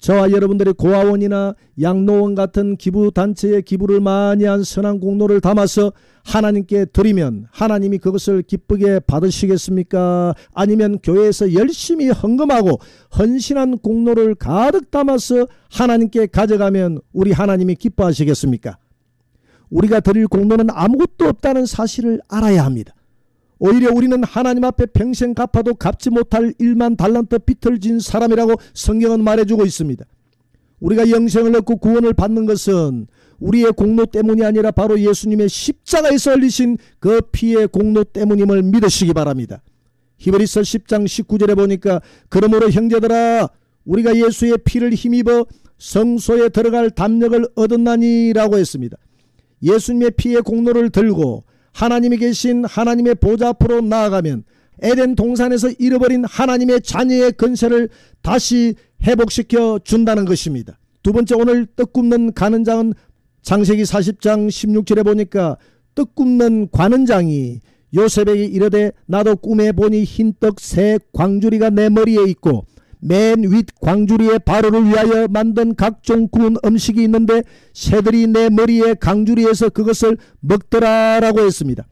저와 여러분들의 고아원이나 양로원 같은 기부단체에 기부를 많이 한 선한 공로를 담아서 하나님께 드리면 하나님이 그것을 기쁘게 받으시겠습니까? 아니면 교회에서 열심히 헌금하고 헌신한 공로를 가득 담아서 하나님께 가져가면 우리 하나님이 기뻐하시겠습니까? 우리가 드릴 공로는 아무것도 없다는 사실을 알아야 합니다. 오히려 우리는 하나님 앞에 평생 갚아도 갚지 못할 1만 달란트 빚을 진 사람이라고 성경은 말해주고 있습니다. 우리가 영생을 얻고 구원을 받는 것은 우리의 공로 때문이 아니라 바로 예수님의 십자가에서 흘리신 그 피의 공로 때문임을 믿으시기 바랍니다. 히브리서 10장 19절에 보니까 그러므로 형제들아 우리가 예수의 피를 힘입어 성소에 들어갈 담력을 얻었나니 라고 했습니다. 예수님의 피의 공로를 들고 하나님이 계신 하나님의 보좌 앞으로 나아가면 에덴 동산에서 잃어버린 하나님의 자녀의 건세를 다시 회복시켜 준다는 것입니다. 두 번째, 오늘 떡 굽는 가는장은 창세기 40장 16절에 보니까 떡 굽는 관은장이 요셉에게 이르되 나도 꿈에 보니 흰떡 세 광주리가 내 머리에 있고 맨 윗 광주리에 바로를 위하여 만든 각종 구운 음식이 있는데 새들이 내 머리에 광주리에서 그것을 먹더라라고 했습니다.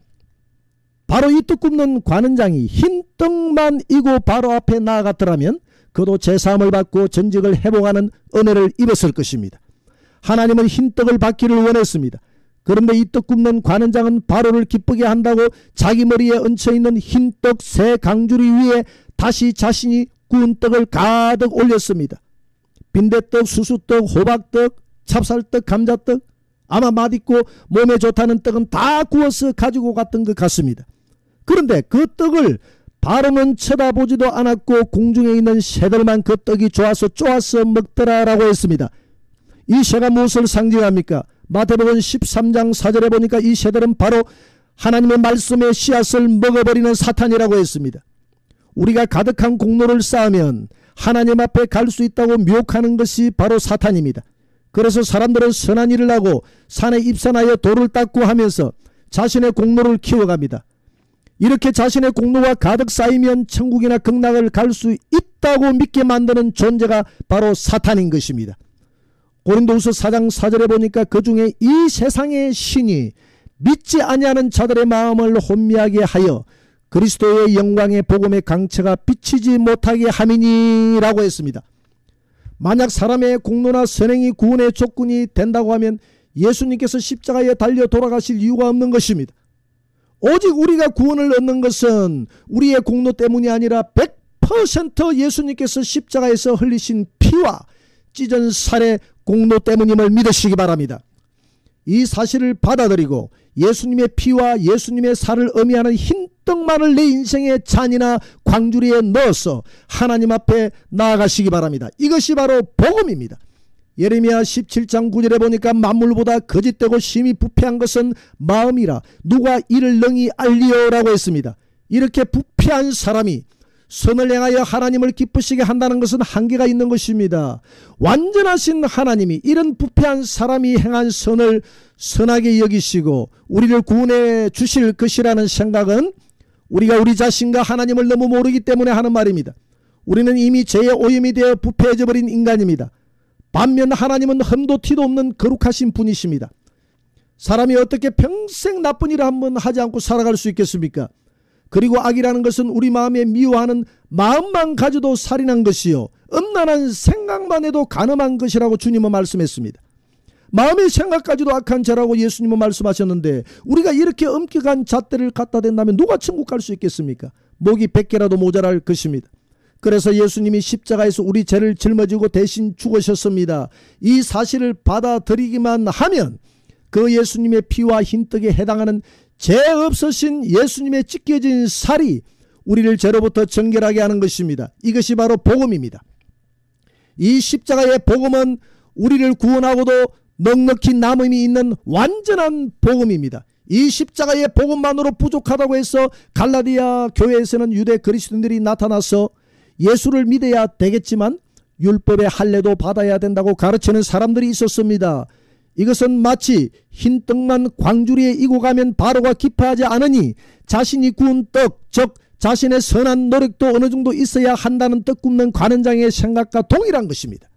바로 이 떡 굽는 관은장이 흰 떡만 이고 바로 앞에 나아갔더라면 그도 제사함을 받고 전직을 회복하는 은혜를 입었을 것입니다. 하나님은 흰 떡을 받기를 원했습니다. 그런데 이 떡 굽는 관은장은 바로를 기쁘게 한다고 자기 머리에 얹혀있는 흰 떡 세 광주리 위에 다시 자신이 구운 떡을 가득 올렸습니다. 빈대떡, 수수떡, 호박떡, 찹쌀떡, 감자떡, 아마 맛있고 몸에 좋다는 떡은 다 구워서 가지고 갔던 것 같습니다. 그런데 그 떡을 바로는 쳐다보지도 않았고 공중에 있는 새들만 그 떡이 좋아서 쪼아서 먹더라라고 했습니다. 이 새가 무엇을 상징합니까? 마태복음 13장 4절에 보니까 이 새들은 바로 하나님의 말씀의 씨앗을 먹어버리는 사탄이라고 했습니다. 우리가 가득한 공로를 쌓으면 하나님 앞에 갈 수 있다고 미혹하는 것이 바로 사탄입니다. 그래서 사람들은 선한 일을 하고 산에 입산하여 돌을 닦고 하면서 자신의 공로를 키워갑니다. 이렇게 자신의 공로가 가득 쌓이면 천국이나 극락을 갈 수 있다고 믿게 만드는 존재가 바로 사탄인 것입니다. 고린도후서 4장 4절에 보니까 그 중에 이 세상의 신이 믿지 아니하는 자들의 마음을 혼미하게 하여 그리스도의 영광의 복음의 강체가 비치지 못하게 함이니라고 했습니다. 만약 사람의 공로나 선행이 구원의 조건이 된다고 하면 예수님께서 십자가에 달려 돌아가실 이유가 없는 것입니다. 오직 우리가 구원을 얻는 것은 우리의 공로 때문이 아니라 100% 예수님께서 십자가에서 흘리신 피와 찢은 살의 공로 때문임을 믿으시기 바랍니다. 이 사실을 받아들이고 예수님의 피와 예수님의 살을 의미하는 흰 떡만을 내 인생의 잔이나 광주리에 넣어서 하나님 앞에 나아가시기 바랍니다. 이것이 바로 복음입니다. 예레미야 17장 9절에 보니까 만물보다 거짓되고 심히 부패한 것은 마음이라 누가 이를 능히 알리오라고 했습니다. 이렇게 부패한 사람이 선을 행하여 하나님을 기쁘시게 한다는 것은 한계가 있는 것입니다. 완전하신 하나님이 이런 부패한 사람이 행한 선을 선하게 여기시고 우리를 구원해 주실 것이라는 생각은 우리가 우리 자신과 하나님을 너무 모르기 때문에 하는 말입니다. 우리는 이미 죄의 오염이 되어 부패해져 버린 인간입니다. 반면 하나님은 흠도 티도 없는 거룩하신 분이십니다. 사람이 어떻게 평생 나쁜 일을 한번 하지 않고 살아갈 수 있겠습니까? 그리고 악이라는 것은 우리 마음에 미워하는 마음만 가져도 살인한 것이요 음란한 생각만 해도 간음한 것이라고 주님은 말씀했습니다. 마음의 생각까지도 악한 죄라고 예수님은 말씀하셨는데 우리가 이렇게 엄격한 잣대를 갖다 댄다면 누가 천국 갈 수 있겠습니까? 목이 100개라도 모자랄 것입니다. 그래서 예수님이 십자가에서 우리 죄를 짊어지고 대신 죽으셨습니다. 이 사실을 받아들이기만 하면 그 예수님의 피와 흰떡에 해당하는 죄 없으신 예수님의 찢겨진 살이 우리를 죄로부터 정결하게 하는 것입니다. 이것이 바로 복음입니다. 이 십자가의 복음은 우리를 구원하고도 넉넉히 남음이 있는 완전한 복음입니다. 이 십자가의 복음만으로 부족하다고 해서 갈라디아 교회에서는 유대 그리스도인들이 나타나서 예수를 믿어야 되겠지만 율법의 할례도 받아야 된다고 가르치는 사람들이 있었습니다. 이것은 마치 흰 떡만 광주리에 이고 가면 바로가 기뻐하지 않으니 자신이 구운 떡, 즉 자신의 선한 노력도 어느 정도 있어야 한다는 떡 굽는 관원장의 생각과 동일한 것입니다.